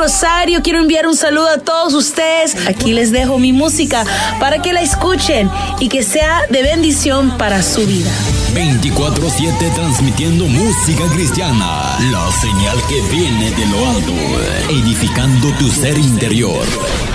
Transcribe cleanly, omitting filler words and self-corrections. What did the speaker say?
Rosario. Quiero enviar un saludo a todos ustedes. Aquí les dejo mi música para que la escuchen y que sea de bendición para su vida. 24/7 transmitiendo música cristiana, la señal que viene de lo alto, edificando tu ser interior.